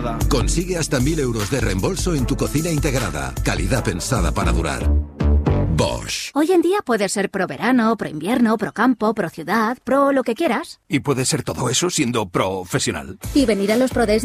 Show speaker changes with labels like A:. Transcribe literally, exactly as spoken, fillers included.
A: Consigue hasta mil euros de reembolso en tu cocina integrada. Calidad pensada para durar. Bosch.
B: Hoy en día puedes ser pro verano, pro invierno, pro campo, pro ciudad, pro lo que quieras.
C: Y puede ser todo eso siendo profesional.
B: Y venir a los Pro Days